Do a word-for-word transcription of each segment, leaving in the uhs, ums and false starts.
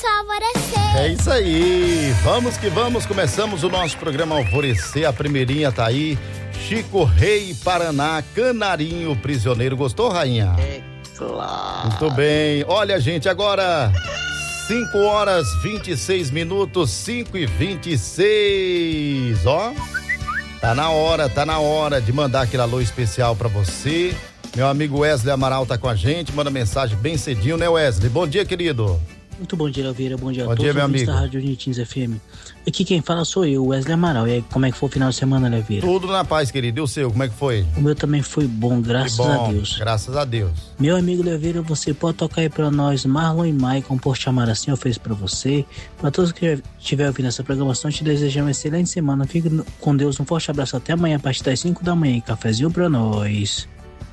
nosso Alvorecer. É isso aí, vamos que vamos, começamos o nosso programa Alvorecer, a primeirinha tá aí, Chico Rei, Paraná, Canarinho Prisioneiro, gostou, rainha? É claro. Muito bem, olha gente, agora cinco horas vinte e seis minutos, cinco e vinte e seis, ó, tá na hora, tá na hora de mandar aquele alô especial pra você. Meu amigo Wesley Amaral tá com a gente, manda mensagem bem cedinho, né, Wesley? Bom dia, querido. Muito bom dia, Laveira. Bom dia a bom todos. Dia, meu amigo. Da Rádio Unitins F M. Aqui quem fala sou eu, Wesley Amaral. E aí, como é que foi o final de semana, Laveira? Tudo na paz, querido. E o seu, como é que foi? O meu também foi bom, graças bom, a Deus. Graças a Deus. Meu amigo Laveira, você pode tocar aí pra nós, Marlon e Maicon, por chamar assim, eu fiz pra você. Pra todos que estiverem ouvindo essa programação, te desejamos uma excelente semana. Fique com Deus, um forte abraço. Até amanhã, a partir das cinco da manhã. Cafezinho pra nós.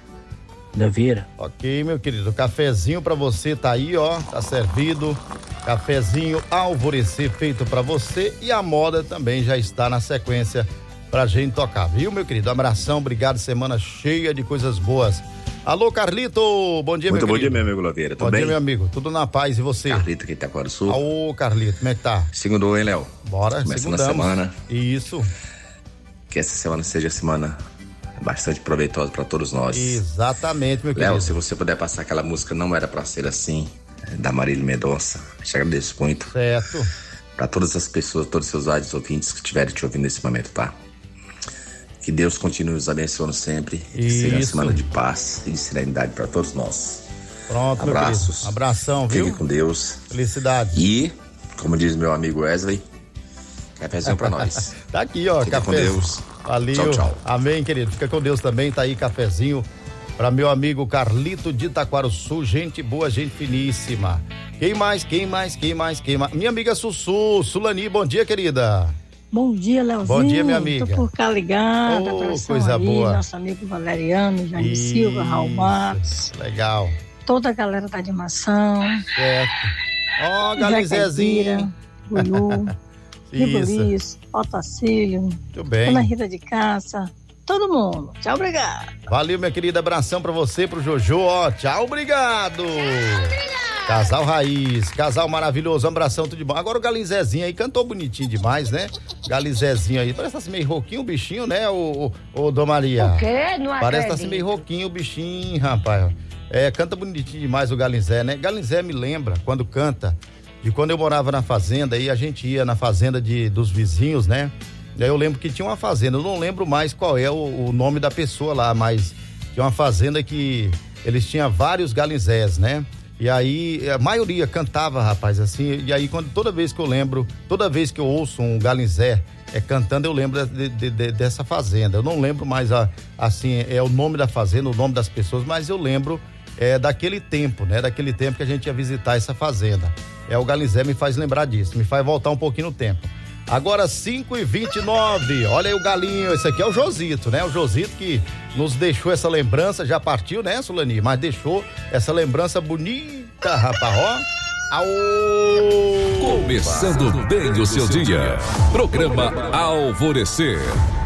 Laveira. Ok, meu querido, cafezinho pra você tá aí, ó, tá servido, cafezinho Alvorecer feito pra você e a moda também já está na sequência pra gente tocar, viu, meu querido? Abração, obrigado, semana cheia de coisas boas. Alô, Carlito, bom dia, Muito meu bom querido. dia, meu amigo Laveira, tudo bom bem? Bom dia, meu amigo, tudo na paz, e você? Carlito aqui em Itaquara do Sul. Alô, Carlito, como é que tá? Segundou, hein, Léo? Bora, começando a segundamos. semana. Isso. Que essa semana seja a semana bastante proveitosa para todos nós. Exatamente, meu Léo, querido. se você puder passar aquela música Não Era Pra Ser Assim, da Marília Mendonça, te agradeço muito. Certo. Para todas as pessoas, todos os seus rádios ouvintes que estiverem te ouvindo nesse momento, tá? Que Deus continue nos abençoando sempre. E que seja uma semana de paz e de serenidade para todos nós. Pronto, abraços. Meu querido. Abração, viu? Fique com Deus. Felicidade. E, como diz meu amigo Wesley, cafezinho pra nós. Tá aqui, ó, Fica cafezinho. com Deus. Valeu. Tchau, tchau. Amém, querido. Fica com Deus também. Tá aí, cafezinho para meu amigo Carlito de Itaquaruçu. Gente boa, gente finíssima. Quem mais? Quem mais? Quem mais? Quem mais? Minha amiga Sussu, Sulani, bom dia, querida. Bom dia, Leozinho. Bom dia, minha amiga. Tô por cá ligada. Oh, coisa aí, boa. Nosso amigo Valeriano, Jaime Silva, Raul Matos. Legal. Toda a galera da animação. Certo. Ó, oh, Galizezinho. Buiú. Ribulis, Otacílio, muito bem. Dona Rita de Caça, todo mundo. Tchau, obrigado. Valeu, minha querida, abração pra você, pro Jojo, ó, tchau, obrigado. Tchau, obrigado. Casal raiz, casal maravilhoso, um abração, tudo de bom. Agora o Galizezinho aí cantou bonitinho demais, né? Galizezinho aí, parece assim meio rouquinho o bichinho, né, o, o, o Dom Maria? O quê? Não parece assim meio rouquinho o bichinho, rapaz. É, canta bonitinho demais o Galizé, né? Galizé me lembra, quando canta, de quando eu morava na fazenda e a gente ia na fazenda de, dos vizinhos, né? E aí eu lembro que tinha uma fazenda, eu não lembro mais qual é o, o nome da pessoa lá, mas tinha uma fazenda que eles tinham vários Galizés, né? E aí a maioria cantava, rapaz, assim, e aí quando, toda vez que eu lembro, toda vez que eu ouço um Galizé é, cantando, eu lembro de, de, de, dessa fazenda. Eu não lembro mais, a, assim, é o nome da fazenda, o nome das pessoas, mas eu lembro é, daquele tempo, né? Daquele tempo que a gente ia visitar essa fazenda. É, o Galizé me faz lembrar disso, me faz voltar um pouquinho no tempo. Agora cinco e vinte e nove, olha aí o galinho, esse aqui é o Josito, né? O Josito que nos deixou essa lembrança, já partiu, né, Sulani? Mas deixou essa lembrança bonita, rapaz, ó. Aô! Começando bem o seu dia. Programa Alvorecer.